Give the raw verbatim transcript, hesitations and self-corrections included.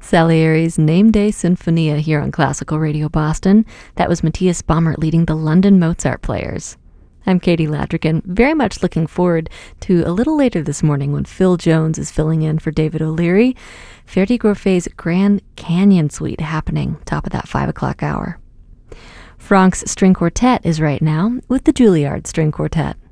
Salieri's Name Day Sinfonia here on Classical Radio Boston. That was Matthias Baumert leading the London Mozart Players. I'm Katie Ladrigan, very much looking forward to a little later this morning when Phil Jones is filling in for David O'Leary. Ferdi-Grosset's Grand Canyon Suite happening top of that five o'clock hour. Franck's String Quartet is right now with the Juilliard String Quartet.